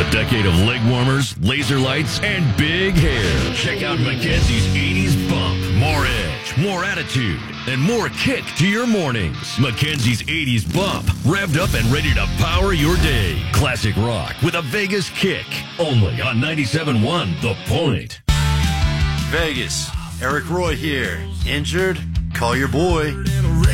decade of leg warmers, laser lights, and big hair. Check out Mackenzie's 80s Bump. More edge, more attitude, and more kick to your mornings. Mackenzie's 80s Bump. Revved up and ready to power your day. Classic rock with a Vegas kick. Only on 97.1 The Point. Vegas, Eric Roy here. Injured? Call your boy.